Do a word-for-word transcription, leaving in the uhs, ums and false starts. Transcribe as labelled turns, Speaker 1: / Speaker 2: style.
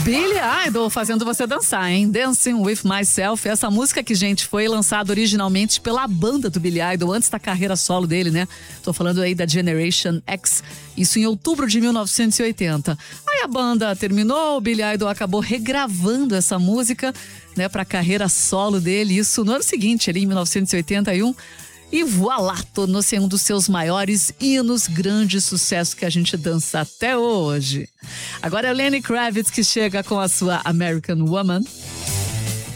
Speaker 1: Billy Idol fazendo você dançar, hein? Dancing with Myself. Essa música que, gente, foi lançada originalmente pela banda do Billy Idol, antes da carreira solo dele, né? Tô falando aí da Generation X. Isso em outubro de mil novecentos e oitenta. Aí a banda terminou, o Billy Idol acabou regravando essa música, né, pra carreira solo dele. Isso no ano seguinte, ali em mil novecentos e oitenta e um. E voilá, tornou-se um dos seus maiores hinos, grande sucesso que a gente dança até hoje. Agora é o Lenny Kravitz que chega com a sua American Woman.